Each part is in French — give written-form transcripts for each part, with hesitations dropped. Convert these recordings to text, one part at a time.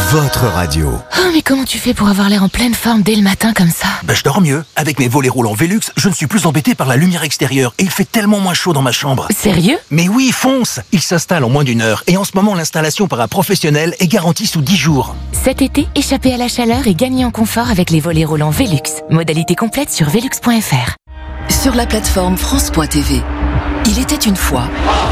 votre radio. Oh, mais comment tu fais pour avoir l'air en pleine forme dès le matin comme ça ? Je dors mieux. Avec mes volets roulants Velux, je ne suis plus embêté par la lumière extérieure et il fait tellement moins chaud dans ma chambre. Sérieux ? Mais oui, fonce! Il s'installe en moins d'1 heure et en ce moment l'installation par un professionnel est garantie sous 10 jours. Cet été, échappez à la chaleur et gagnez en confort avec les volets roulants Velux. Modalité complète sur velux.fr. Sur la plateforme France.tv, il était une fois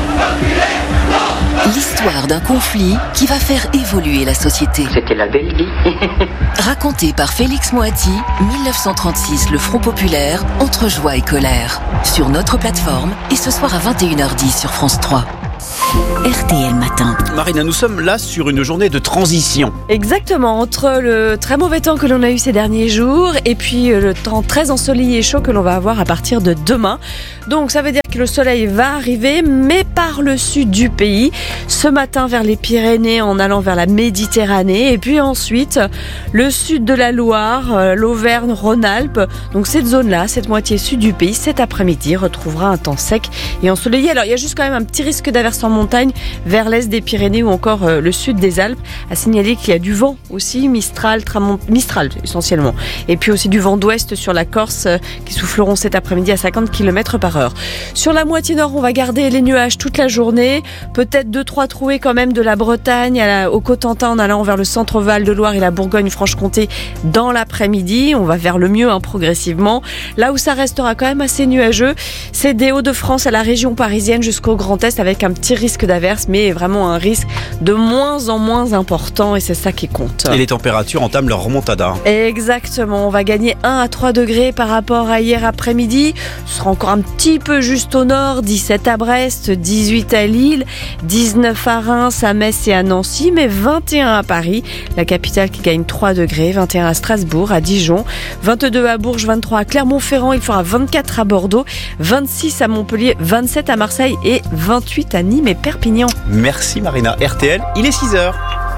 l'histoire d'un conflit qui va faire évoluer la société. C'était la belle vie. Raconté par Félix Moati, 1936, le Front Populaire, entre joie et colère. Sur notre plateforme et ce soir à 21h10 sur France 3. RTL Matin. Marina, nous sommes là sur une journée de transition. Exactement, entre le très mauvais temps que l'on a eu ces derniers jours et puis le temps très ensoleillé et chaud que l'on va avoir à partir de demain. Donc ça veut dire que le soleil va arriver, mais par le sud du pays, ce matin vers les Pyrénées en allant vers la Méditerranée, et puis ensuite le sud de la Loire, l'Auvergne, Rhône-Alpes. Donc cette zone-là, cette moitié sud du pays, cet après-midi retrouvera un temps sec et ensoleillé. Alors il y a juste quand même un petit risque d'averse en montagne vers l'est des Pyrénées ou encore le sud des Alpes. À signaler qu'il y a du vent aussi, Mistral essentiellement. Et puis aussi du vent d'ouest sur la Corse qui souffleront cet après-midi à 50 km/h. Sur la moitié nord, on va garder les nuages toute la journée. Peut-être 2-3 trouées quand même de la Bretagne au Cotentin en allant vers le centre Val-de-Loire et la Bourgogne-Franche-Comté dans l'après-midi. On va vers le mieux progressivement. Là où ça restera quand même assez nuageux, c'est des Hauts-de-France à la région parisienne jusqu'au Grand Est avec un petit risque d'averse, mais vraiment un risque de moins en moins important et c'est ça qui compte. Et les températures entament leur remontada. Exactement, on va gagner 1 à 3 degrés par rapport à hier après-midi. Ce sera encore un petit peu juste au nord, 17 à Brest, 18 à Lille, 19 à Reims, à Metz et à Nancy, mais 21 à Paris, la capitale qui gagne 3 degrés, 21 à Strasbourg, à Dijon, 22 à Bourges, 23 à Clermont-Ferrand, il fera 24 à Bordeaux, 26 à Montpellier, 27 à Marseille et 28 à Nîmes et Perpignan. Merci Marina. RTL, il est 6h.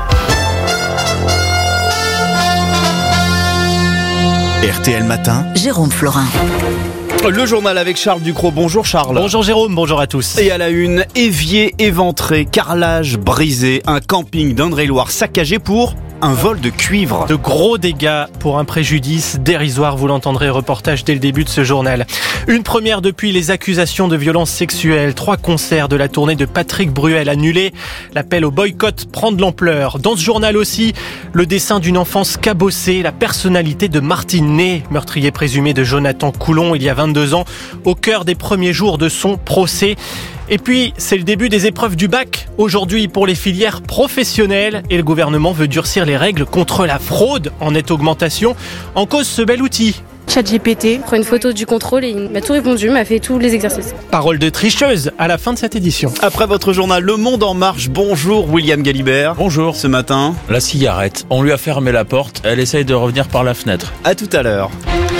RTL Matin, Jérôme Florin. Le journal avec Charles Ducrot. Bonjour Charles. Bonjour Jérôme, bonjour à tous. Et à la une, évier éventré, carrelage brisé, un camping d'Indre-et-Loire saccagé pour un vol de cuivre. De gros dégâts pour un préjudice dérisoire, vous l'entendrez, reportage dès le début de ce journal. Une première depuis les accusations de violences sexuelles. 3 concerts de la tournée de Patrick Bruel annulés. L'appel au boycott prend de l'ampleur. Dans ce journal aussi, le dessin d'une enfance cabossée, la personnalité de Martine Ney, meurtrier présumé de Jonathan Coulon il y a 22 ans, au cœur des premiers jours de son procès. Et puis, c'est le début des épreuves du bac, aujourd'hui pour les filières professionnelles. Et le gouvernement veut durcir les règles contre la fraude en nette augmentation. En cause ce bel outil. ChatGPT, prend une photo du contrôle et il m'a tout répondu, m'a fait tous les exercices. Parole de tricheuse à la fin de cette édition. Après votre journal Le Monde en marche, bonjour William Galibert. Bonjour. Ce matin, La cigarette, on lui a fermé la porte, elle essaye de revenir par la fenêtre. à tout à l'heure.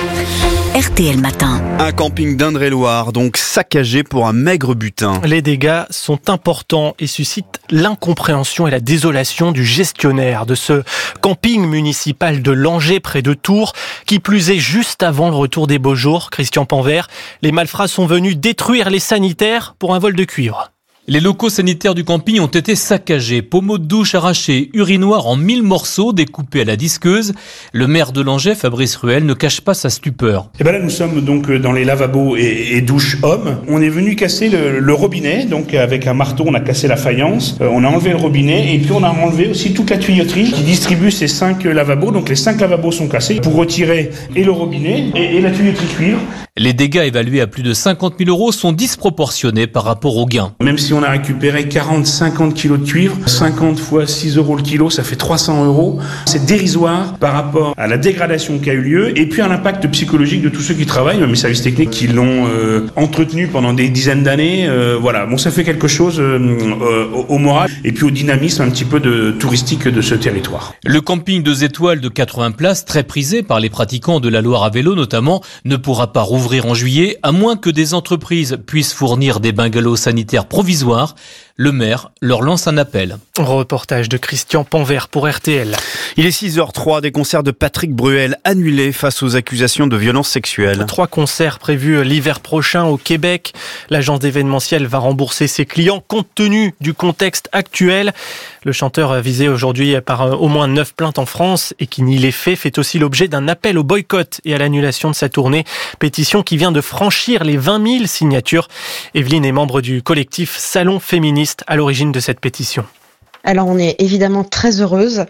RTL Matin. Un camping d'Indre-et-Loire, donc saccagé pour un maigre butin. Les dégâts sont importants et suscitent l'incompréhension et la désolation du gestionnaire de ce camping municipal de Langeais près de Tours, qui plus est juste avant le retour des beaux jours. Christian Panvert, les malfrats sont venus détruire les sanitaires pour un vol de cuivre. Les locaux sanitaires du camping ont été saccagés, pommeaux de douche arrachés, urinoirs en 1000 morceaux découpés à la disqueuse. Le maire de Langeais, Fabrice Ruel, ne cache pas sa stupeur. Et là, nous sommes donc dans les lavabos et douches hommes. On est venu casser le robinet, donc avec un marteau, on a cassé la faïence, on a enlevé le robinet et puis on a enlevé aussi toute la tuyauterie qui distribue ces 5 lavabos. Donc les 5 lavabos sont cassés pour retirer et le robinet et la tuyauterie cuivre. Les dégâts évalués à plus de 50 000 € sont disproportionnés par rapport aux gains. Même si on a récupéré 40-50 kilos de cuivre, 50 fois 6 € le kilo, ça fait 300 €. C'est dérisoire par rapport à la dégradation qui a eu lieu et puis à l'impact psychologique de tous ceux qui travaillent, même les services techniques qui l'ont entretenu pendant des dizaines d'années. Voilà, bon, ça fait quelque chose au moral et puis au dynamisme un petit peu touristique de ce territoire. Le camping 2 étoiles de 80 places, très prisé par les pratiquants de la Loire à vélo notamment, ne pourra pas rouvrir en juillet, à moins que des entreprises puissent fournir des bungalows sanitaires provisoires. Le maire leur lance un appel. Reportage de Christian Panvert pour RTL. Il est 6h03, des concerts de Patrick Bruel annulés face aux accusations de violences sexuelles. 3 concerts prévus l'hiver prochain au Québec. L'agence d'événementiel va rembourser ses clients compte tenu du contexte actuel. Le chanteur visé aujourd'hui par au moins 9 plaintes en France et qui nie les faits fait aussi l'objet d'un appel au boycott et à l'annulation de sa tournée. Pétition qui vient de franchir les 20 000 signatures. Evelyne est membre du collectif Salon Féministe à l'origine de cette pétition. Alors on est évidemment très heureuse,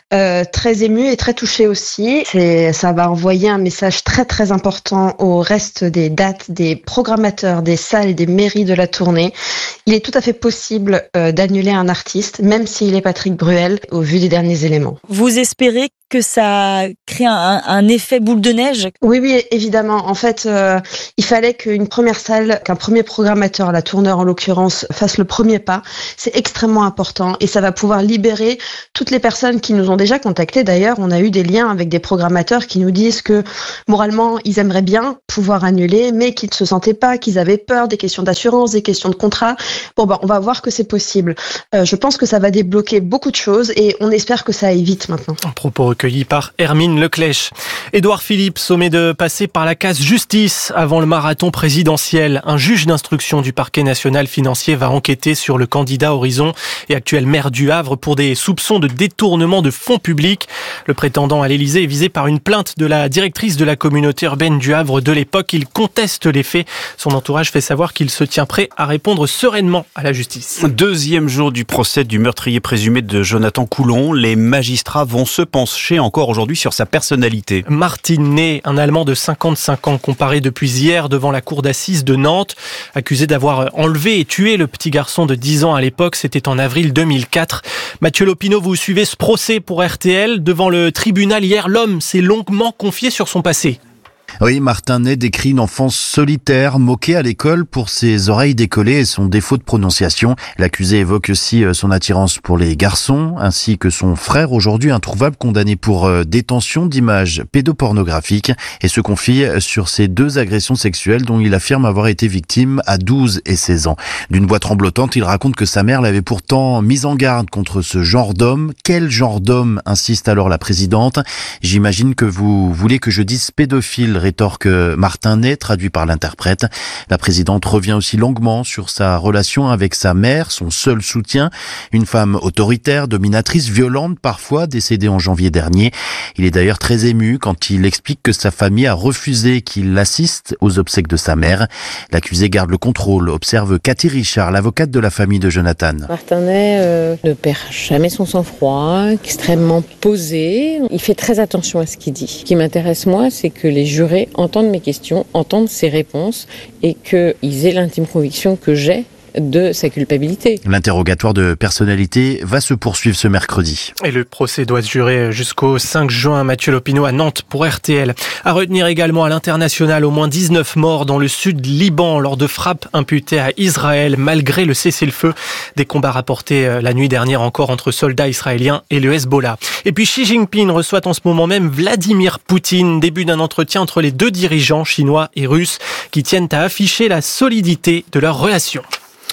très émue et très touchée aussi. Ça va envoyer un message très très important au reste des dates, des programmateurs, des salles et des mairies de la tournée. Il est tout à fait possible d'annuler un artiste, même s'il est Patrick Bruel, au vu des derniers éléments. Vous espérez que ça crée un effet boule de neige? Oui, évidemment. En fait, il fallait qu'une première salle, qu'un premier programmateur, la tourneur en l'occurrence, fasse le premier pas. C'est extrêmement important et ça va pouvoir libérer toutes les personnes qui nous ont déjà contactés. D'ailleurs, on a eu des liens avec des programmateurs qui nous disent que moralement, ils aimeraient bien pouvoir annuler, mais qu'ils ne se sentaient pas, qu'ils avaient peur des questions d'assurance, des questions de contrat. On va voir que c'est possible. Je pense que ça va débloquer beaucoup de choses et on espère que ça aille vite maintenant. Un propos recueilli par Hermine Leclèche. Édouard Philippe sommet de passer par la case justice avant le marathon présidentiel. Un juge d'instruction du parquet national financier va enquêter sur le candidat Horizon et actuel maire du Havre pour des soupçons de détournement de fonds publics. Le prétendant à l'Élysée est visé par une plainte de la directrice de la communauté urbaine du Havre de l'époque. Il conteste les faits. Son entourage fait savoir qu'il se tient prêt à répondre sereinement à la justice. 2e jour du procès du meurtrier présumé de Jonathan Coulon. Les magistrats vont se pencher encore aujourd'hui sur sa personnalité. Martin Ney, un Allemand de 55 ans, comparé depuis hier devant la cour d'assises de Nantes. Accusé d'avoir enlevé et tué le petit garçon de 10 ans à l'époque, c'était en avril 2004. Mathieu Lopineau, vous suivez ce procès pour RTL. Devant le tribunal hier, l'homme s'est longuement confié sur son passé. Oui, Martin Ney décrit une enfance solitaire, moqué à l'école pour ses oreilles décollées et son défaut de prononciation. L'accusé évoque aussi son attirance pour les garçons, ainsi que son frère, aujourd'hui introuvable, condamné pour détention d'images pédopornographiques, et se confie sur ces 2 agressions sexuelles dont il affirme avoir été victime à 12 et 16 ans. D'une voix tremblotante, il raconte que sa mère l'avait pourtant mise en garde contre ce genre d'homme. Quel genre d'homme, insiste alors la présidente. J'imagine que vous voulez que je dise pédophile, rétorque Martin Ney, traduit par l'interprète. La présidente revient aussi longuement sur sa relation avec sa mère, son seul soutien, une femme autoritaire, dominatrice, violente parfois, décédée en janvier dernier. Il est d'ailleurs très ému quand il explique que sa famille a refusé qu'il assiste aux obsèques de sa mère. L'accusé garde le contrôle, observe Cathy Richard, l'avocate de la famille de Jonathan. Martin Ney ne perd jamais son sang-froid, extrêmement posé. Il fait très attention à ce qu'il dit. Ce qui m'intéresse, moi, c'est que les jurés entendent mes questions, entendent ses réponses et qu'ils aient l'intime conviction que j'ai de sa culpabilité. L'interrogatoire de personnalité va se poursuivre ce mercredi. Et le procès doit se durer jusqu'au 5 juin. Mathieu Lopineau à Nantes pour RTL. À retenir également à l'international, au moins 19 morts dans le sud Liban lors de frappes imputées à Israël malgré le cessez-le-feu. Des combats rapportés la nuit dernière encore entre soldats israéliens et le Hezbollah. Et puis Xi Jinping reçoit en ce moment même Vladimir Poutine. Début d'un entretien entre les 2 dirigeants chinois et russes qui tiennent à afficher la solidité de leur relation.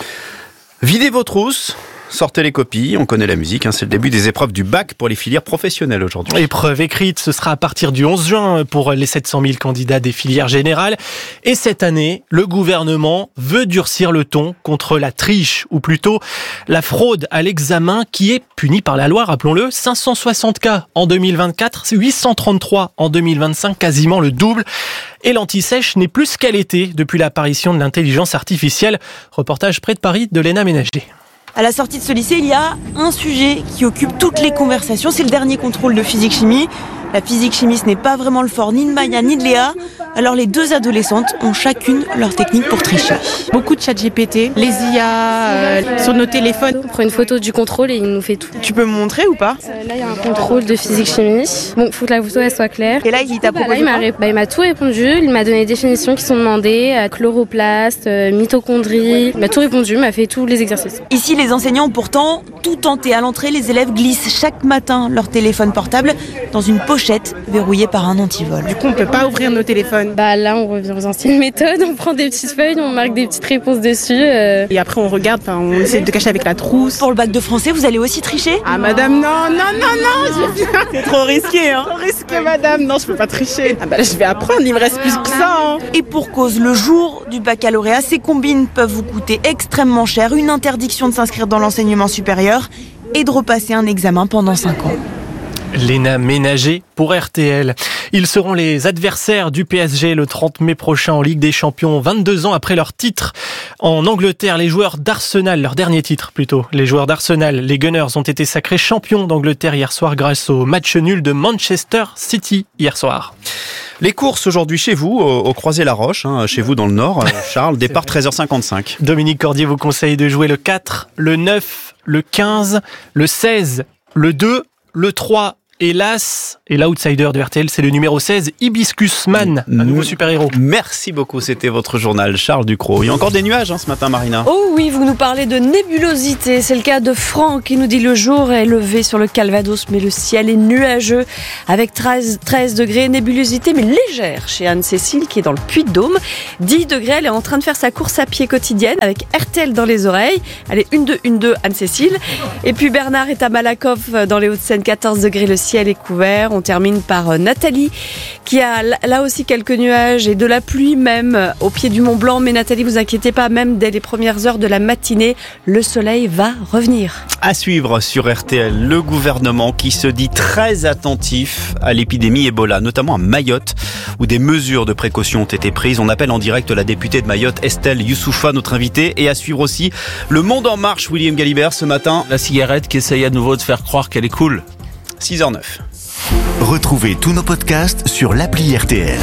Videz vos trousses, sortez les copies, on connaît la musique, c'est le début des épreuves du bac pour les filières professionnelles aujourd'hui. Épreuve écrite, ce sera à partir du 11 juin pour les 700 000 candidats des filières générales. Et cette année, le gouvernement veut durcir le ton contre la triche, ou plutôt la fraude à l'examen qui est punie par la loi, rappelons-le. 560 cas en 2024, 833 en 2025, quasiment le double. Et l'anti-sèche n'est plus ce qu'elle était depuis l'apparition de l'intelligence artificielle. Reportage près de Paris de Léna Ménager. À la sortie de ce lycée, il y a un sujet qui occupe toutes les conversations. C'est le dernier contrôle de physique-chimie. La physique-chimie, ce n'est pas vraiment le fort ni de Maya ni de Léa. Alors les 2 adolescentes ont chacune leur technique pour tricher. Beaucoup de ChatGPT, les IA sur nos téléphones. On prend une photo du contrôle et il nous fait tout. Tu peux me montrer ou pas ? Là, il y a un contrôle de physique-chimie. Bon, faut que la photo elle soit claire. Et là, il t'a proposé il m'a tout répondu. Il m'a donné des définitions qui sont demandées. Chloroplaste, mitochondrie. Il m'a tout répondu, il m'a fait tous les exercices. Ici, les enseignants ont pourtant tout tenté. À l'entrée, les élèves glissent chaque matin leur téléphone portable dans une pochette pochette verrouillée par un antivol. Du coup, on peut pas ouvrir nos téléphones. Là, on revient aux anciennes méthodes. On prend des petites feuilles, on marque des petites réponses dessus. Et après, on regarde, on essaie de cacher avec la trousse. Pour le bac de français, vous allez aussi tricher ? Ah, madame, non, c'est trop risqué, hein. Trop risqué, madame. Non, je peux pas tricher. Là, je vais apprendre, il me reste plus que ça. Hein. Et pour cause, le jour du baccalauréat, ces combines peuvent vous coûter extrêmement cher. Une interdiction de s'inscrire dans l'enseignement supérieur et de repasser un examen pendant 5 ans. Léna Ménager pour RTL. Ils seront les adversaires du PSG le 30 mai prochain en Ligue des Champions, 22 ans après leur titre. En Angleterre, les joueurs d'Arsenal, leur dernier titre plutôt, les joueurs d'Arsenal, les Gunners ont été sacrés champions d'Angleterre hier soir grâce au match nul de Manchester City hier soir. Les courses aujourd'hui chez vous, au Croisé-la-Roche, chez vous dans le Nord, Charles, départ 13h55. Dominique Cordier vous conseille de jouer le 4, le 9, le 15, le 16, le 2, le 3 et l'As, et l'outsider de RTL, c'est le numéro 16, Hibiscus Man, un nouveau super-héros. Merci beaucoup, c'était votre journal, Charles Ducrot. Il y a encore des nuages ce matin, Marina. Oh oui, vous nous parlez de nébulosité. C'est le cas de Franck qui nous dit le jour est levé sur le Calvados, mais le ciel est nuageux, avec 13 degrés, nébulosité, mais légère chez Anne-Cécile qui est dans le Puy-de-Dôme. 10 degrés, elle est en train de faire sa course à pied quotidienne avec RTL dans les oreilles. Allez, 1-2, Anne-Cécile. Et puis Bernard est à Malakoff dans les Hauts-de-Seine, 14 degrés, le ciel est couvert. On termine par Nathalie qui a là aussi quelques nuages et de la pluie même au pied du Mont Blanc. Mais Nathalie, vous inquiétez pas, même dès les premières heures de la matinée, le soleil va revenir. À suivre sur RTL, le gouvernement qui se dit très attentif à l'épidémie Ebola, notamment à Mayotte, où des mesures de précaution ont été prises. On appelle en direct la députée de Mayotte, Estelle Youssoufa, notre invitée. Et à suivre aussi Le Monde en Marche, William Galibert, ce matin. La cigarette qui essaye à nouveau de faire croire qu'elle est cool. 6h09. Retrouvez tous nos podcasts sur l'appli RTL.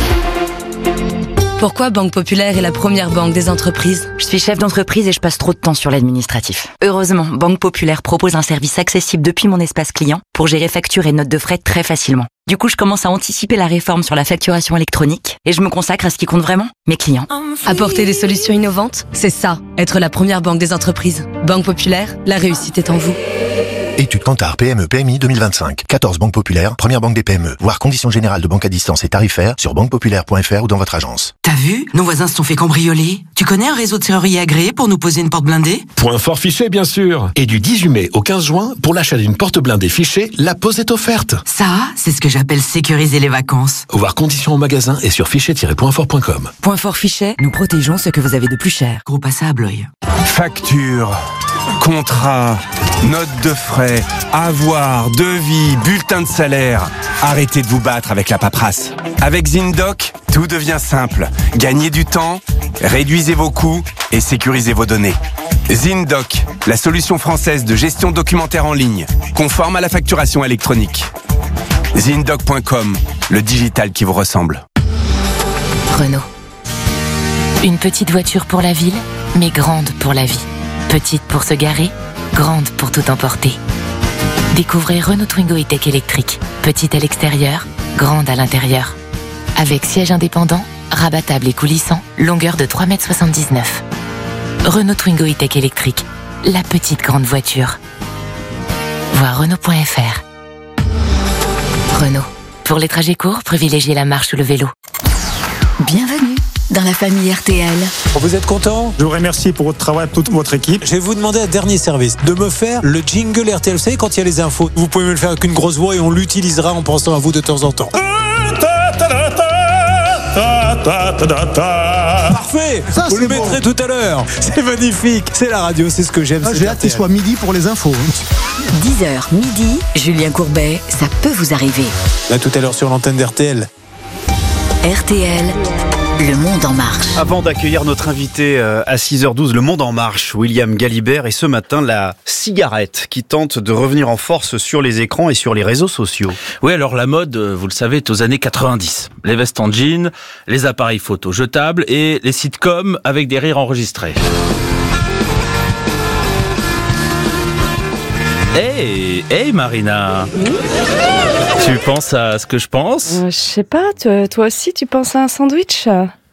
Pourquoi Banque Populaire est la première banque des entreprises ? Je suis chef d'entreprise et je passe trop de temps sur l'administratif. Heureusement, Banque Populaire propose un service accessible depuis mon espace client pour gérer factures et notes de frais très facilement. Du coup, je commence à anticiper la réforme sur la facturation électronique et je me consacre à ce qui compte vraiment, mes clients. Apporter des solutions innovantes, c'est ça, être la première banque des entreprises. Banque Populaire, la réussite est en vous. Étude Kantar PME PMI 2025. 14 banques populaires, première banque des PME. Voir conditions générales de banque à distance et tarifaires sur banquepopulaire.fr ou dans votre agence. T'as vu ? Nos voisins se sont fait cambrioler. Tu connais un réseau de serrurier agréé pour nous poser une porte blindée ? Point fort Fichet, bien sûr. Et du 18 mai au 15 juin, pour l'achat d'une porte blindée Fichet, la pose est offerte. Ça, c'est ce que j'appelle sécuriser les vacances. Voir conditions au magasin et sur fichet-pointfort.com. Point fort Fichet, nous protégeons ce que vous avez de plus cher. Gros passage à Bloy. Facture, contrat, note de frais, avoir, devis, bulletin de salaire. Arrêtez de vous battre avec la paperasse. Avec ZinDoc, tout devient simple. Gagnez du temps, réduisez vos coûts et sécurisez vos données. ZinDoc, la solution française de gestion documentaire en ligne, conforme à la facturation électronique. ZinDoc.com, le digital qui vous ressemble. Renault. Une petite voiture pour la ville, mais grande pour la vie. Petite pour se garer, grande pour tout emporter. Découvrez Renault Twingo E-Tech électrique. Petite à l'extérieur, grande à l'intérieur. Avec siège indépendant, rabattable et coulissant, longueur de 3,79 m. Renault Twingo E-Tech électrique. La petite grande voiture. Voir Renault.fr. Renault. Pour les trajets courts, privilégiez la marche ou le vélo. Bienvenue dans la famille RTL. Vous êtes content ? Je vous remercie pour votre travail, toute votre équipe. Je vais vous demander un dernier service, de me faire le jingle RTL. Vous savez, quand il y a les infos, vous pouvez me le faire avec une grosse voix et on l'utilisera en pensant à vous de temps en temps. Parfait. Ça, vous le mettrez tout à l'heure. C'est magnifique. C'est la radio, c'est ce que j'aime. J'ai hâte qu'il soit midi pour les infos. 10h midi, Julien Courbet, ça peut vous arriver. À tout à l'heure sur l'antenne d'RTL. RTL, Le Monde en Marche. Avant d'accueillir notre invité à 6h12, Le Monde en Marche, William Galibert, et ce matin, la cigarette qui tente de revenir en force sur les écrans et sur les réseaux sociaux. Oui, alors la mode, vous le savez, est aux années 90. Les vestes en jean, les appareils photo jetables et les sitcoms avec des rires enregistrés. Hey Marina, tu penses à ce que je pense ? Je sais pas, toi aussi tu penses à un sandwich ?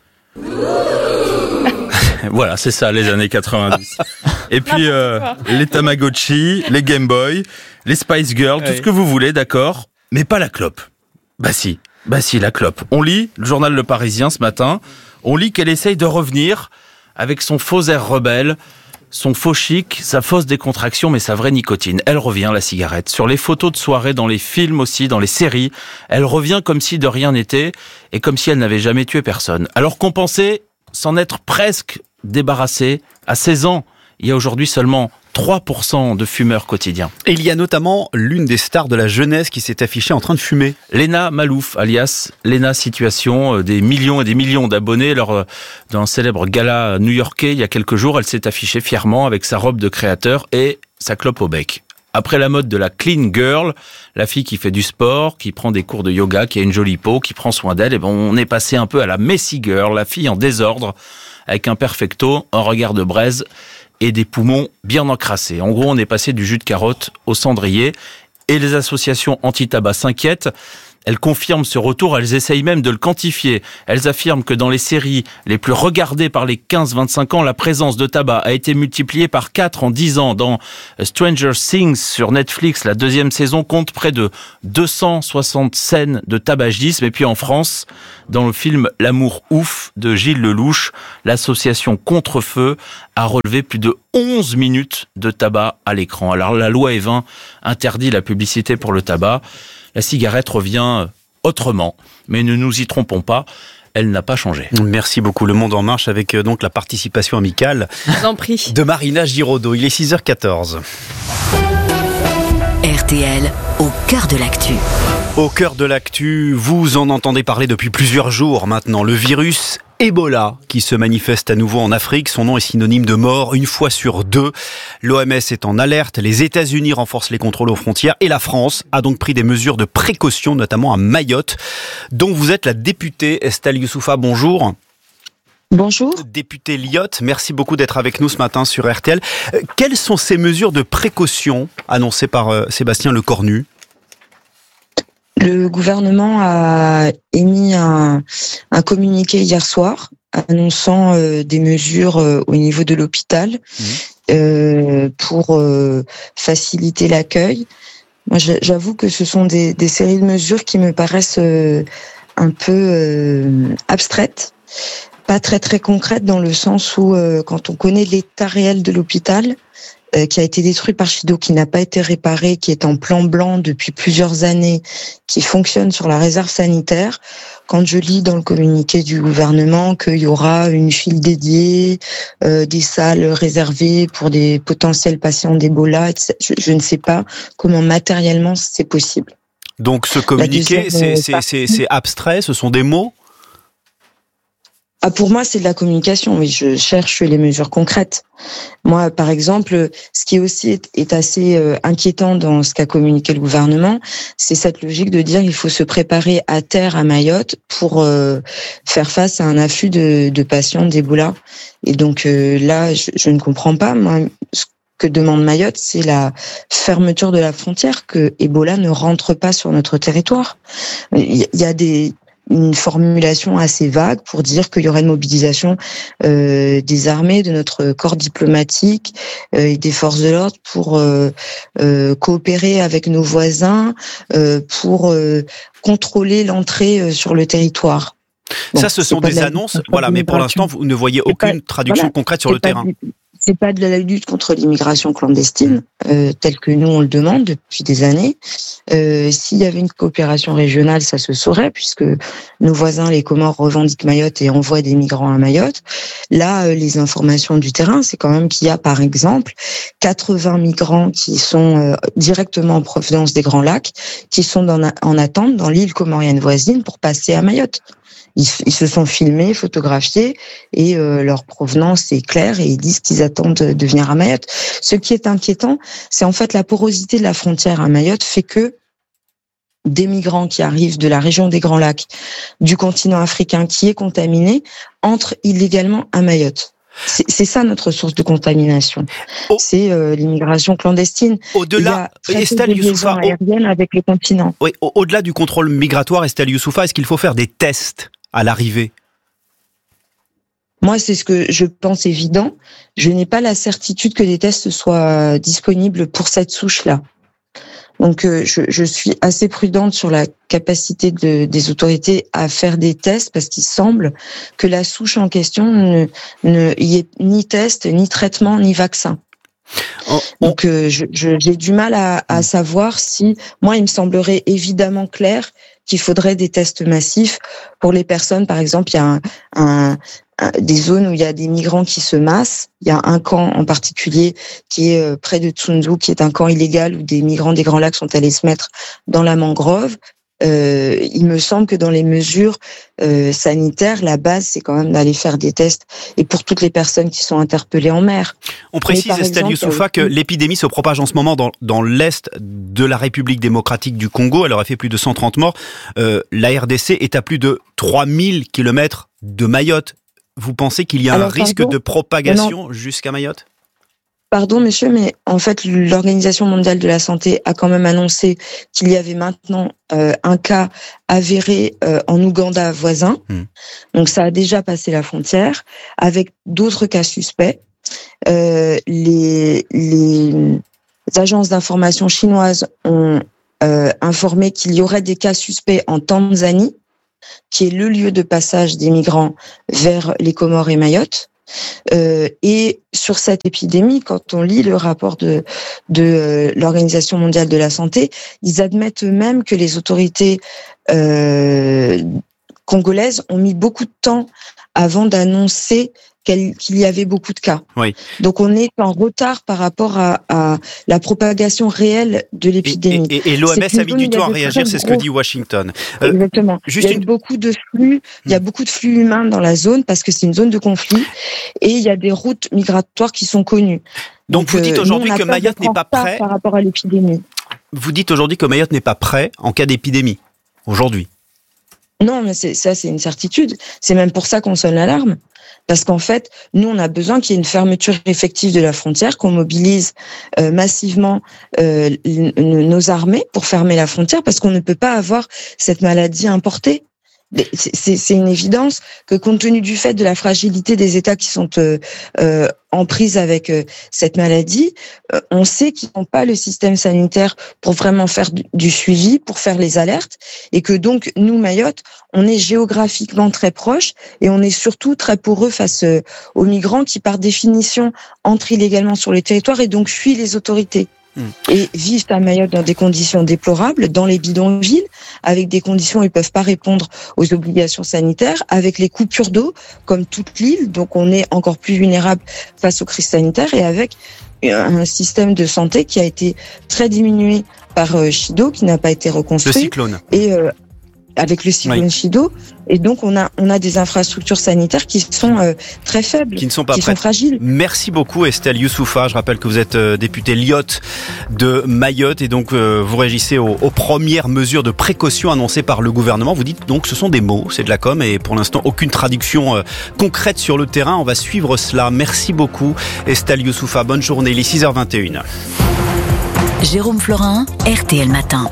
Voilà, c'est ça, les années 90. Et puis les Tamagotchi, les Game Boy, les Spice Girls, tout ce que vous voulez, d'accord ? Mais pas la clope. Bah si, la clope. On lit le journal Le Parisien ce matin, on lit qu'elle essaye de revenir avec son faux air rebelle, son faux chic, sa fausse décontraction, mais sa vraie nicotine. Elle revient, la cigarette. Sur les photos de soirée, dans les films aussi, dans les séries, elle revient comme si de rien n'était et comme si elle n'avait jamais tué personne. Alors qu'on pensait s'en être presque débarrassé, à 16 ans, il y a aujourd'hui seulement 3% de fumeurs quotidiens. Et il y a notamment l'une des stars de la jeunesse qui s'est affichée en train de fumer. Léna Malouf, alias Léna Situation, des millions et des millions d'abonnés. Dans un célèbre gala new-yorkais, il y a quelques jours, elle s'est affichée fièrement avec sa robe de créateur et sa clope au bec. Après la mode de la clean girl, la fille qui fait du sport, qui prend des cours de yoga, qui a une jolie peau, qui prend soin d'elle, et on est passé un peu à la messy girl, la fille en désordre, avec un perfecto, un regard de braise et des poumons bien encrassés. En gros, on est passé du jus de carotte au cendrier et les associations anti-tabac s'inquiètent. Elles confirment ce retour, elles essayent même de le quantifier. Elles affirment que dans les séries les plus regardées par les 15-25 ans, la présence de tabac a été multipliée par 4 en 10 ans. Dans Stranger Things sur Netflix, la 2e saison compte près de 260 scènes de tabagisme. Et puis en France, dans le film L'amour ouf de Gilles Lelouch, l'association Contre-Feu a relevé plus de 11 minutes de tabac à l'écran. Alors la loi E20 interdit la publicité pour le tabac. La cigarette revient autrement, mais ne nous y trompons pas, elle n'a pas changé. Merci beaucoup. Le Monde en marche avec donc la participation amicale de Marina Giraudot. Il est 6h14. RTL, au cœur de l'actu. Au cœur de l'actu, vous en entendez parler depuis plusieurs jours maintenant. Le virus Ebola qui se manifeste à nouveau en Afrique. Son nom est synonyme de mort une fois sur 2. L'OMS est en alerte. Les États-Unis renforcent les contrôles aux frontières et la France a donc pris des mesures de précaution, notamment à Mayotte, dont vous êtes la députée Estelle Youssoufa. Bonjour. Bonjour. Députée Lyotte, merci beaucoup d'être avec nous ce matin sur RTL. Quelles sont ces mesures de précaution annoncées par Sébastien Lecornu ? Le gouvernement a émis un communiqué hier soir annonçant des mesures au niveau de l'hôpital pour faciliter l'accueil. Moi, j'avoue que ce sont des séries de mesures qui me paraissent un peu abstraites, pas très concrètes dans le sens où quand on connaît l'état réel de l'hôpital, qui a été détruit par Chido, qui n'a pas été réparé, qui est en plan blanc depuis plusieurs années, qui fonctionne sur la réserve sanitaire. Quand je lis dans le communiqué du gouvernement qu'il y aura une file dédiée, des salles réservées pour des potentiels patients d'Ebola, je ne sais pas comment matériellement c'est possible. Donc ce communiqué, c'est abstrait, ce sont des mots ? Pour moi, c'est de la communication. Oui, je cherche les mesures concrètes. Moi, par exemple, ce qui aussi est assez inquiétant dans ce qu'a communiqué le gouvernement, c'est cette logique de dire qu'il faut se préparer à terre à Mayotte pour faire face à un afflux de patients d'Ebola. Et donc là, je ne comprends pas. Moi, ce que demande Mayotte, c'est la fermeture de la frontière, que Ebola ne rentre pas sur notre territoire. Il y a une formulation assez vague pour dire qu'il y aurait une mobilisation des armées, de notre corps diplomatique et des forces de l'ordre pour coopérer avec nos voisins pour contrôler l'entrée sur le territoire. Ça, ce sont des annonces, voilà, mais pour l'instant, vous ne voyez aucune traduction concrète sur le terrain. C'est pas de la lutte contre l'immigration clandestine, telle que nous on le demande depuis des années. S'il y avait une coopération régionale, ça se saurait, puisque nos voisins, les Comores, revendiquent Mayotte et envoient des migrants à Mayotte. Là, les informations du terrain, c'est quand même qu'il y a, par exemple, 80 migrants qui sont directement en provenance des Grands Lacs, qui sont en attente dans l'île comorienne voisine pour passer à Mayotte. Ils se sont filmés, photographiés, et leur provenance est claire, et ils disent qu'ils attendent de venir à Mayotte. Ce qui est inquiétant, c'est en fait la porosité de la frontière à Mayotte fait que des migrants qui arrivent de la région des Grands Lacs, du continent africain qui est contaminé, entrent illégalement à Mayotte. C'est ça notre source de contamination. C'est l'immigration clandestine. Au-delà, Estelle Youssoufa, avec le continent. Oui, au-delà du contrôle migratoire, Estelle Youssoufa, est-ce qu'il faut faire des tests à l'arrivée ? Moi, c'est ce que je pense évident. Je n'ai pas la certitude que des tests soient disponibles pour cette souche-là. Donc je suis assez prudente sur la capacité des autorités à faire des tests parce qu'il semble que la souche en question ne y ait ni test, ni traitement, ni vaccin. Donc j'ai du mal à savoir si, moi il me semblerait évidemment clair qu'il faudrait des tests massifs pour les personnes. Par exemple, il y a des zones où il y a des migrants qui se massent. Il y a un camp en particulier qui est près de Tsunzu, qui est un camp illégal où des migrants des Grands Lacs sont allés se mettre dans la mangrove. Il me semble que dans les mesures sanitaires, la base, c'est quand même d'aller faire des tests, et pour toutes les personnes qui sont interpellées en mer. On précise, Estelle Youssoufa, que l'épidémie se propage en ce moment dans l'est de la République démocratique du Congo. Elle aurait fait plus de 130 morts. La RDC est à plus de 3000 km de Mayotte. Vous pensez qu'il y a un risque de propagation jusqu'à Mayotte ? Pardon, monsieur, mais en fait, l'Organisation mondiale de la santé a quand même annoncé qu'il y avait maintenant un cas avéré en Ouganda voisin. Donc, ça a déjà passé la frontière, avec d'autres cas suspects. Les agences d'information chinoises ont informé qu'il y aurait des cas suspects en Tanzanie, qui est le lieu de passage des migrants vers les Comores et Mayotte. Et sur cette épidémie, quand on lit le rapport de l'Organisation mondiale de la santé, ils admettent eux-mêmes que les autorités congolaises ont mis beaucoup de temps avant d'annoncer qu'il y avait beaucoup de cas. Oui. Donc on est en retard par rapport à la propagation réelle de l'épidémie. Et l'OMS a mis du temps à réagir, c'est ce que dit Washington. Exactement. Il y a beaucoup de flux, il y a beaucoup de flux humains dans la zone parce que c'est une zone de conflit, et il y a des routes migratoires qui sont connues. Donc vous dites aujourd'hui que Mayotte n'est pas prêt par rapport à l'épidémie. Vous dites aujourd'hui que Mayotte n'est pas prêt en cas d'épidémie aujourd'hui. Non, mais c'est une certitude. C'est même pour ça qu'on sonne l'alarme. Parce qu'en fait, nous, on a besoin qu'il y ait une fermeture effective de la frontière, qu'on mobilise massivement nos armées pour fermer la frontière, parce qu'on ne peut pas avoir cette maladie importée. C'est une évidence que, compte tenu du fait de la fragilité des États qui sont en prise avec cette maladie, on sait qu'ils n'ont pas le système sanitaire pour vraiment faire du suivi, pour faire les alertes, et que donc nous, Mayotte, on est géographiquement très proche, et on est surtout très poreux face aux migrants qui, par définition, entrent illégalement sur les territoires et donc fuient les autorités. Et vivent à Mayotte dans des conditions déplorables, dans les bidonvilles, avec des conditions où ils peuvent pas répondre aux obligations sanitaires, avec les coupures d'eau, comme toute l'île, donc on est encore plus vulnérable face aux crises sanitaires, et avec un système de santé qui a été très diminué par Chido, qui n'a pas été reconstruit. Le cyclone. Et avec le cyclone Chido, et donc on a des infrastructures sanitaires qui sont très faibles, qui ne sont pas sont fragiles. Merci beaucoup Estelle Youssoufa. Je rappelle que vous êtes députée Lyotte de Mayotte, et donc vous réagissez aux premières mesures de précaution annoncées par le gouvernement. Vous dites donc ce sont des mots, c'est de la com, et pour l'instant aucune traduction concrète sur le terrain. On va suivre cela. Merci beaucoup Estelle Youssoufa. Bonne journée. Il est 6h21. Jérôme Florin, RTL Matin.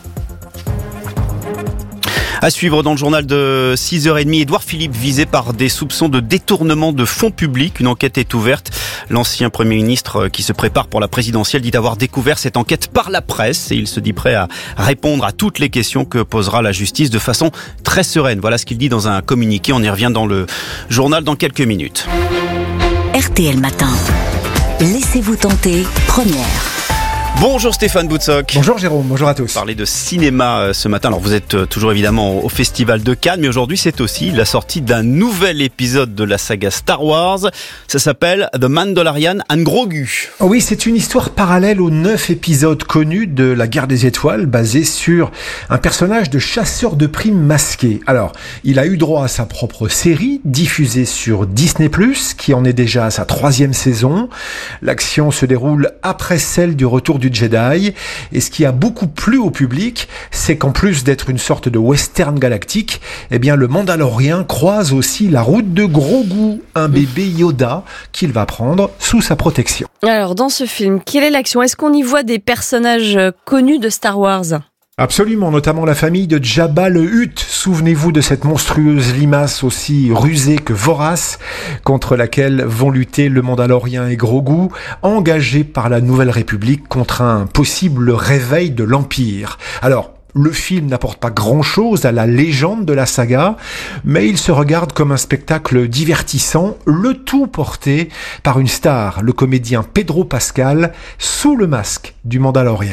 À suivre dans le journal de 6h30, Édouard Philippe visé par des soupçons de détournement de fonds publics. Une enquête est ouverte. L'ancien Premier ministre qui se prépare pour la présidentielle dit avoir découvert cette enquête par la presse, et il se dit prêt à répondre à toutes les questions que posera la justice de façon très sereine. Voilà ce qu'il dit dans un communiqué. On y revient dans le journal dans quelques minutes. RTL Matin. Laissez-vous tenter, première. Bonjour Stéphane Boutsock. Bonjour Jérôme, bonjour à tous. Parler de cinéma ce matin. Alors vous êtes toujours évidemment au Festival de Cannes, mais aujourd'hui c'est aussi la sortie d'un nouvel épisode de la saga Star Wars. Ça s'appelle The Mandalorian and Grogu. Oh oui, c'est une histoire parallèle aux 9 épisodes connus de la Guerre des Étoiles, basée sur un personnage de chasseur de primes masqué. Alors, il a eu droit à sa propre série, diffusée sur Disney+, qui en est déjà à sa 3e saison. L'action se déroule après celle du Retour du Jedi, et ce qui a beaucoup plu au public, c'est qu'en plus d'être une sorte de western galactique, eh bien le Mandalorien croise aussi la route de Grogu, un bébé Yoda qu'il va prendre sous sa protection. Alors dans ce film, quelle est l'action ? Est-ce qu'on y voit des personnages connus de Star Wars ? Absolument, notamment la famille de Jabba le Hutt. Souvenez-vous de cette monstrueuse limace aussi rusée que vorace, contre laquelle vont lutter le Mandalorien et Grogu, engagés par la Nouvelle République contre un possible réveil de l'Empire. Alors, le film n'apporte pas grand-chose à la légende de la saga, mais il se regarde comme un spectacle divertissant, le tout porté par une star, le comédien Pedro Pascal, sous le masque du Mandalorien.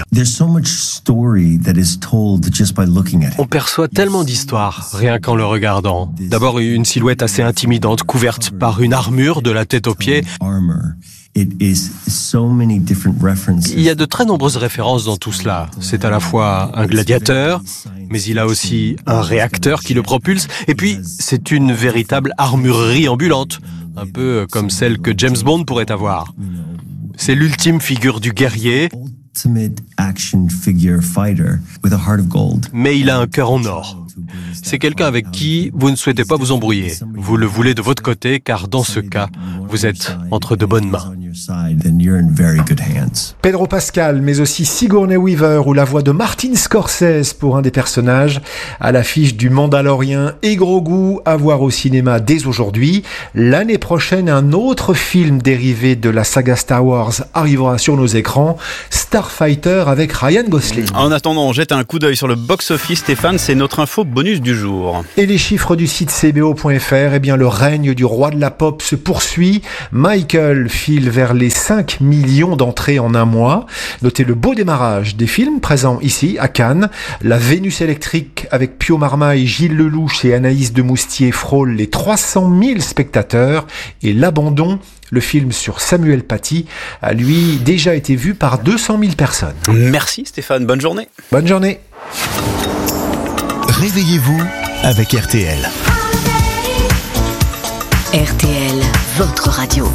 On perçoit tellement d'histoires, rien qu'en le regardant. D'abord, une silhouette assez intimidante, couverte par une armure de la tête aux pieds. Il y a de très nombreuses références dans tout cela. C'est à la fois un gladiateur, mais il a aussi un réacteur qui le propulse. Et puis, c'est une véritable armurerie ambulante, un peu comme celle que James Bond pourrait avoir. C'est l'ultime figure du guerrier, mais il a un cœur en or. C'est quelqu'un avec qui vous ne souhaitez pas vous embrouiller. Vous le voulez de votre côté, car dans ce cas, vous êtes entre de bonnes mains. Pedro Pascal, mais aussi Sigourney Weaver ou la voix de Martin Scorsese pour un des personnages, à l'affiche du Mandalorien et Grogu, à voir au cinéma dès aujourd'hui. L'année prochaine, un autre film dérivé de la saga Star Wars arrivera sur nos écrans, Starfighter avec Ryan Gosling. En attendant, on jette un coup d'œil sur le box-office. Stéphane, c'est notre info bonus du jour. Et les chiffres du site cbo.fr, eh bien le règne du roi de la pop se poursuit. Michael file vers les 5 millions d'entrées en un mois. Notez le beau démarrage des films présents ici à Cannes. La Vénus électrique avec Pio Marmaille, Gilles Lelouch et Anaïs de Moustier frôle les 300 000 spectateurs. Et L'Abandon, le film sur Samuel Paty, a lui déjà été vu par 200 000 personnes. Merci Stéphane, bonne journée. Bonne journée. Réveillez-vous avec RTL. RTL, votre radio.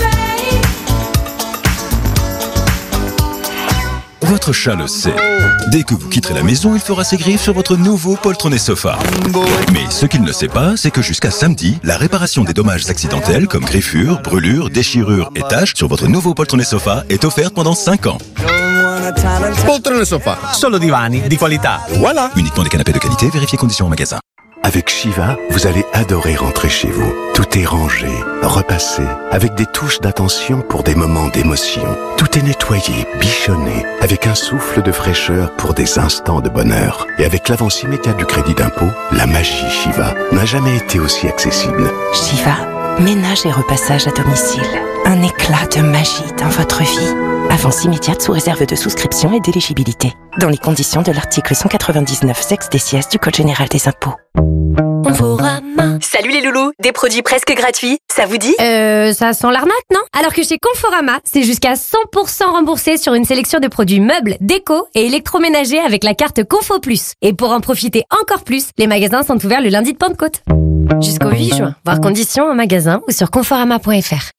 Votre chat le sait. Dès que vous quitterez la maison, il fera ses griffes sur votre nouveau poltronné sofa. Mais ce qu'il ne sait pas, c'est que jusqu'à samedi, la réparation des dommages accidentels comme griffures, brûlures, déchirures et taches sur votre nouveau poltronné sofa est offerte pendant 5 ans. Poltrone sofa, solo divani di qualità. Voilà. Uniquement des canapés de qualité, vérifiez conditions en magasin. Avec Shiva, vous allez adorer rentrer chez vous. Tout est rangé, repassé, avec des touches d'attention pour des moments d'émotion. Tout est nettoyé, bichonné, avec un souffle de fraîcheur pour des instants de bonheur. Et avec l'avance immédiate du crédit d'impôt, la magie Shiva n'a jamais été aussi accessible. Shiva, ménage et repassage à domicile. Un éclat de magie dans votre vie. Avance immédiate sous réserve de souscription et d'éligibilité. Dans les conditions de l'article 199 sex des du Code général des impôts. Conforama. Salut les loulous, des produits presque gratuits, ça vous dit ? Ça sent l'arnaque, non ? Alors que chez Conforama, c'est jusqu'à 100% remboursé sur une sélection de produits meubles, déco et électroménagers avec la carte Confo Plus. Et pour en profiter encore plus, les magasins sont ouverts le lundi de Pentecôte. Jusqu'au 8 juin. Voir conditions en magasin ou sur conforama.fr.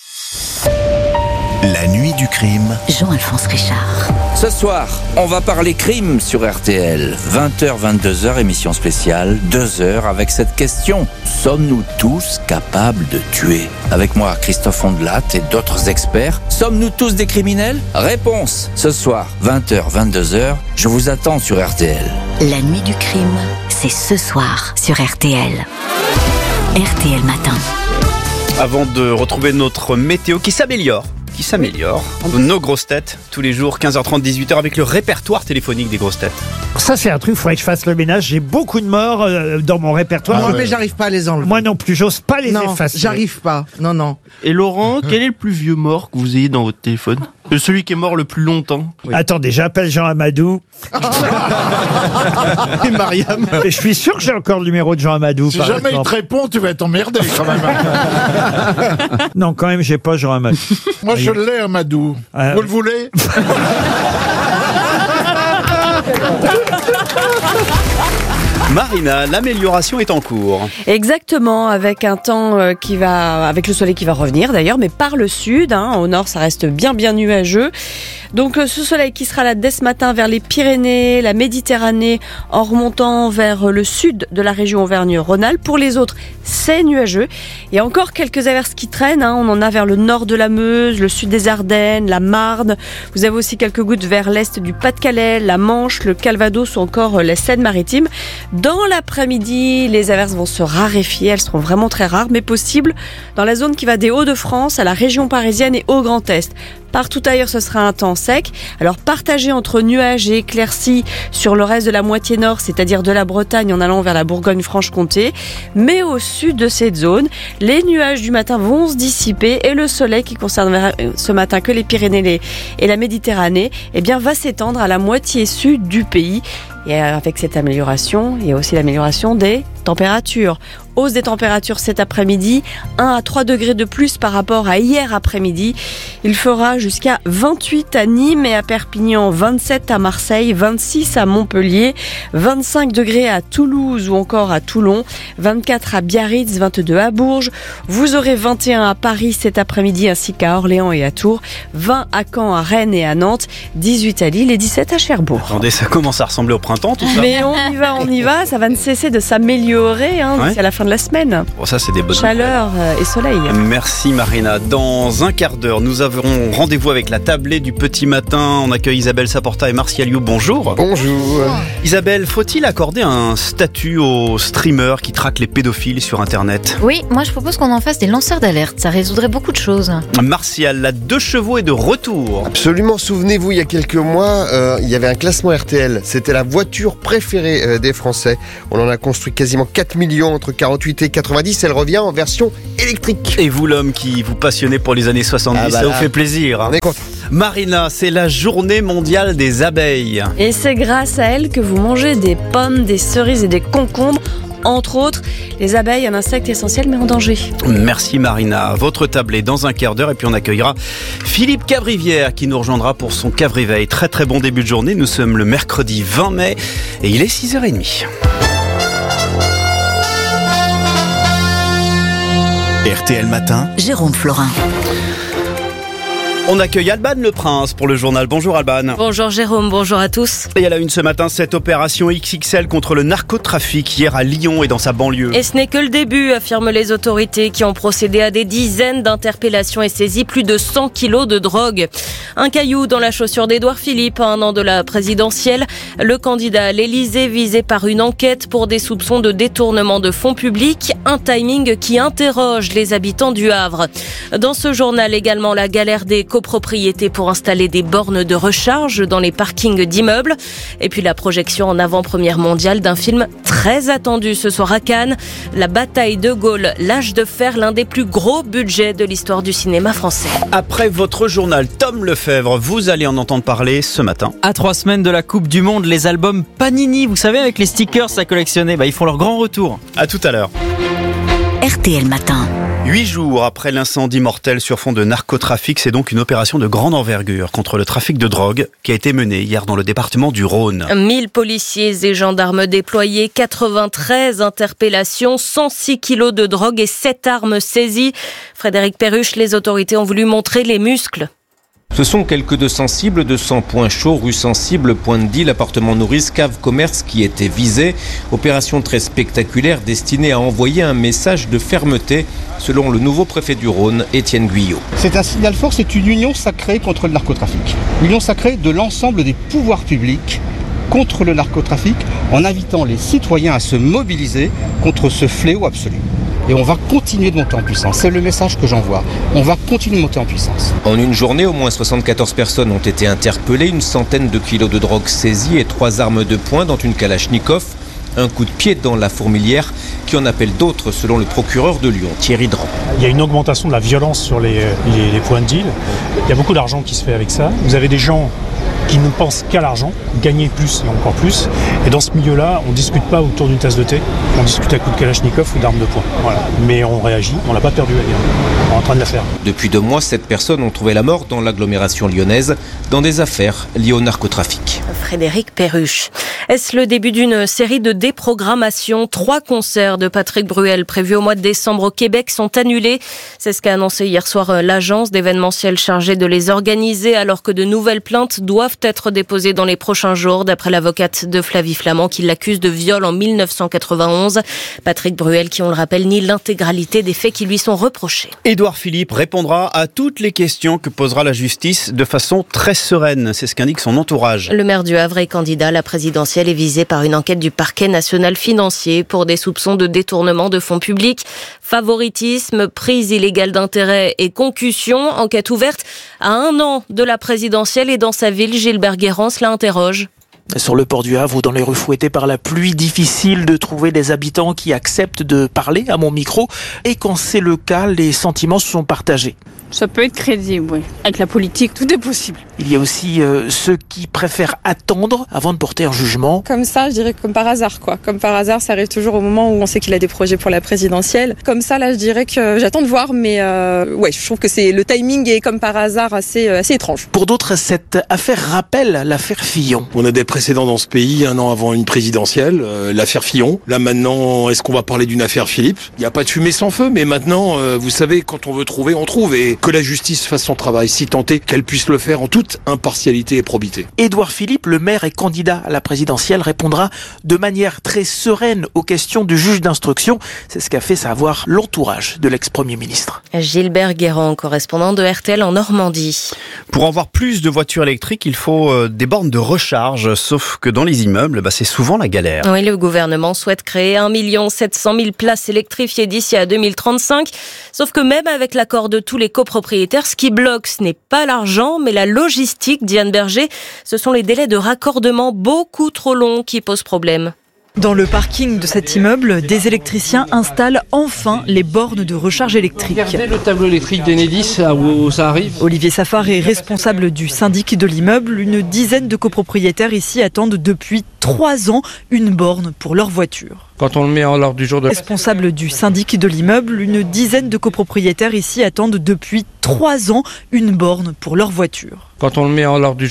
La nuit du crime. Jean-Alphonse Richard. Ce soir, on va parler crime sur RTL. 20h, 22h, émission spéciale, 2 heures avec cette question. Sommes-nous tous capables de tuer ? Avec moi, Christophe Ondelat et d'autres experts. Sommes-nous tous des criminels ? Réponse. Ce soir, 20h, 22h, je vous attends sur RTL. La nuit du crime, c'est ce soir sur RTL. RTL Matin. Avant de retrouver notre météo qui s'améliore, nos grosses têtes, tous les jours, 15h30, 18h, avec le répertoire téléphonique des grosses têtes. Ça, c'est un truc, il faudrait que je fasse le ménage. J'ai beaucoup de morts dans mon répertoire. Moi, mais j'arrive pas à les enlever. Moi non plus, j'ose pas les effacer. J'arrive pas. Non. Et Laurent, quel est le plus vieux mort que vous ayez dans votre téléphone ? Celui qui est mort le plus longtemps. Oui. Attendez, j'appelle Jean Amadou. Et Mariam. Et je suis sûr que j'ai encore le numéro de Jean Amadou. Si jamais il te répond, tu vas être emmerdé quand même. Non, quand même, j'ai pas Jean Amadou. Moi, je l'ai, Amadou. Vous le voulez ? Marina, l'amélioration est en cours. Exactement, avec un temps avec le soleil qui va revenir d'ailleurs, mais par le sud, au nord ça reste bien nuageux. Donc ce soleil qui sera là dès ce matin vers les Pyrénées, la Méditerranée, en remontant vers le sud de la région Auvergne-Rhône-Alpes. Pour les autres, c'est nuageux. Il y a encore quelques averses qui traînent, on en a vers le nord de la Meuse, le sud des Ardennes, la Marne. Vous avez aussi quelques gouttes vers l'est du Pas-de-Calais, la Manche, le Calvados ou encore les Seine-Maritimes. Dans l'après-midi, les averses vont se raréfier, elles seront vraiment très rares, mais possibles dans la zone qui va des Hauts-de-France à la région parisienne et au Grand Est. Partout ailleurs, ce sera un temps sec. Alors partagé entre nuages et éclaircies sur le reste de la moitié nord, c'est-à-dire de la Bretagne en allant vers la Bourgogne-Franche-Comté. Mais au sud de cette zone, les nuages du matin vont se dissiper et le soleil qui concernera ce matin que les Pyrénées et la Méditerranée, va s'étendre à la moitié sud du pays. Et avec cette amélioration, il y a aussi l'amélioration des températures. Hausse des températures cet après-midi, 1 à 3 degrés de plus par rapport à hier après-midi. Il fera jusqu'à 28 à Nîmes et à Perpignan, 27 à Marseille, 26 à Montpellier, 25 degrés à Toulouse ou encore à Toulon, 24 à Biarritz, 22 à Bourges. Vous aurez 21 à Paris cet après-midi ainsi qu'à Orléans et à Tours, 20 à Caen, à Rennes et à Nantes, 18 à Lille et 17 à Cherbourg. Attendez, ça commence à ressembler au printemps tout ça. Mais on y va, ça va ne cesser de s'améliorer d'ici à la fin de la semaine. Bon, ça c'est des bonnes chaleur et soleil. Merci Marina. Dans un quart d'heure, nous aurons rendez-vous avec la tablée du petit matin. On accueille Isabelle Saporta et Martial You. Bonjour. Bonjour. Isabelle, faut-il accorder un statut aux streamers qui traquent les pédophiles sur Internet ? Oui, moi je propose qu'on en fasse des lanceurs d'alerte. Ça résoudrait beaucoup de choses. Martial, la 2 chevaux est de retour. Absolument. Souvenez-vous, il y a quelques mois, il y avait un classement RTL. C'était la voiture préférée des Français. On en a construit quasiment 4 millions entre 48 et 90. Elle revient en version électrique. Et vous, l'homme qui vous passionnez pour les années 70, ça vous fait plaisir. On est content. Marina, c'est la journée mondiale des abeilles. Et c'est grâce à elle que vous mangez des pommes, des cerises et des concombres. Entre autres, les abeilles, un insecte essentiel mais en danger. Merci Marina. Votre tablée dans un quart d'heure et puis on accueillera Philippe Cavrivière qui nous rejoindra pour son Cavriveil. Très très bon début de journée. Nous sommes le mercredi 20 mai et il est 6h30. RTL Matin, Jérôme Florin. On accueille Alban Le Prince pour le journal. Bonjour Alban. Bonjour Jérôme, bonjour à tous. Et à la une ce matin, cette opération XXL contre le narcotrafic hier à Lyon et dans sa banlieue. Et ce n'est que le début, affirment les autorités qui ont procédé à des dizaines d'interpellations et saisi plus de 100 kilos de drogue. Un caillou dans la chaussure d'Édouard Philippe à un an de la présidentielle. Le candidat à l'Élysée visé par une enquête pour des soupçons de détournement de fonds publics. Un timing qui interroge les habitants du Havre. Dans ce journal également, la galère des copropriétés pour installer des bornes de recharge dans les parkings d'immeubles. Et puis la projection en avant-première mondiale d'un film très attendu ce soir à Cannes. La bataille de Gaulle, l'âge de fer, l'un des plus gros budgets de l'histoire du cinéma français. Après votre journal, Tom Lefebvre, vous allez en entendre parler ce matin. À 3 semaines de la Coupe du Monde, les albums Panini, vous savez, avec les stickers à collectionner, ils font leur grand retour. À tout à l'heure. RTL Matin. 8 jours après l'incendie mortel sur fond de narcotrafic, c'est donc une opération de grande envergure contre le trafic de drogue qui a été menée hier dans le département du Rhône. 1000 policiers et gendarmes déployés, 93 interpellations, 106 kilos de drogue et 7 armes saisies. Frédéric Perruche, les autorités ont voulu montrer les muscles. Ce sont quelques 200 cibles, 200 points chauds, rues sensibles, points de deal, appartements nourrices, caves, commerces qui étaient visés. Opération très spectaculaire destinée à envoyer un message de fermeté, selon le nouveau préfet du Rhône, Étienne Guyot. C'est un signal fort, c'est une union sacrée contre le narcotrafic. Union sacrée de l'ensemble des pouvoirs publics contre le narcotrafic, en invitant les citoyens à se mobiliser contre ce fléau absolu. Et on va continuer de monter en puissance. C'est le message que j'envoie. On va continuer de monter en puissance. En une journée, au moins 74 personnes ont été interpellées, une centaine de kilos de drogue saisie et 3 armes de poing, dont une Kalachnikov. Un coup de pied dans la fourmilière qui en appelle d'autres, selon le procureur de Lyon, Thierry Dran. Il y a une augmentation de la violence sur les points de deal. Il y a beaucoup d'argent qui se fait avec ça. Vous avez des gens qui ne pensent qu'à l'argent, gagner plus et encore plus. Et dans ce milieu-là, on ne discute pas autour d'une tasse de thé, on discute à coups de kalachnikov ou d'armes de poing. Voilà. Mais on réagit, on l'a pas perdu la guerre, on est en train de la faire. Depuis 2 mois, 7 personnes ont trouvé la mort dans l'agglomération lyonnaise dans des affaires liées au narcotrafic. Frédéric Perruche. Est-ce le début d'une série de déprogrammations ? 3 concerts de Patrick Bruel prévus au mois de décembre au Québec sont annulés. C'est ce qu'a annoncé hier soir l'agence d'événementiel chargée de les organiser, alors que de nouvelles plaintes doivent être déposées dans les prochains jours, d'après l'avocate de Flavie Flament qui l'accuse de viol en 1991. Patrick Bruel qui, on le rappelle, nie l'intégralité des faits qui lui sont reprochés. Édouard Philippe répondra à toutes les questions que posera la justice de façon très sereine. C'est ce qu'indique son entourage. Le maire du Havre est candidat à la présidentielle est visé par une enquête du parquet national financier pour des soupçons de détournement de fonds publics, favoritisme, prise illégale d'intérêt et concussion. Enquête ouverte à 1 an de la présidentielle et dans sa ville, Gilbert Guérance l'interroge. Sur le port du Havre ou dans les rues fouettées par la pluie, difficile de trouver des habitants qui acceptent de parler à mon micro. Et quand c'est le cas, les sentiments sont partagés. Ça peut être crédible, oui. Avec la politique, tout est possible. Il y a aussi ceux qui préfèrent attendre avant de porter un jugement. Comme ça, je dirais comme par hasard, quoi. Comme par hasard, ça arrive toujours au moment où on sait qu'il a des projets pour la présidentielle. Comme ça, là, je dirais que j'attends de voir, mais ouais, je trouve que le timing est comme par hasard assez étrange. Pour d'autres, cette affaire rappelle l'affaire Fillon. On a des précédents dans ce pays, 1 an avant une présidentielle, l'affaire Fillon. Là maintenant, est-ce qu'on va parler d'une affaire Philippe ? Il n'y a pas de fumée sans feu, mais maintenant, vous savez, quand on veut trouver, on trouve. Et que la justice fasse son travail, si tant est qu'elle puisse le faire en toute impartialité et probité. Édouard Philippe, le maire et candidat à la présidentielle, répondra de manière très sereine aux questions du juge d'instruction. C'est ce qu'a fait savoir l'entourage de l'ex-premier ministre. Gilbert Guérand, correspondant de RTL en Normandie. Pour avoir plus de voitures électriques, il faut des bornes de recharge, sauf que dans les immeubles, c'est souvent la galère. Oui, le gouvernement souhaite créer 1 700 000 places électrifiées d'ici à 2035. Sauf que même avec l'accord de tous les copropriétaires, ce qui bloque, ce n'est pas l'argent, mais la logistique, Diane Berger. Ce sont les délais de raccordement beaucoup trop longs qui posent problème. Dans le parking de cet immeuble, des électriciens installent enfin les bornes de recharge électrique. Regardez le tableau électrique d'Enedis, où ça arrive. Olivier Safar est responsable du syndic de l'immeuble. Une dizaine de copropriétaires ici attendent depuis 3 ans une borne pour leur voiture. Quand on le met à l'ordre du jour de... Responsable du syndic de l'immeuble, une dizaine de copropriétaires ici attendent depuis 3 ans une borne pour leur voiture. Quand on le met à l'ordre du